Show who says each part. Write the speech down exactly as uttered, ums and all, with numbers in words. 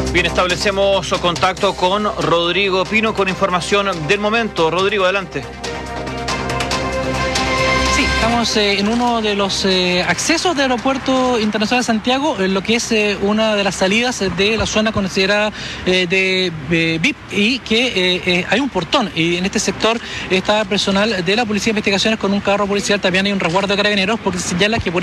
Speaker 1: Bien, establecemos contacto con Rodrigo Pino con información del momento. Rodrigo, adelante.
Speaker 2: Sí, estamos eh, en uno de los eh, accesos del Aeropuerto Internacional de Santiago, en lo que es eh, una de las salidas de la zona considerada eh, de eh, V I P, y que eh, eh, hay un portón, y en este sector está personal de la Policía de Investigaciones con un carro policial. También hay un resguardo de carabineros, porque se señala que por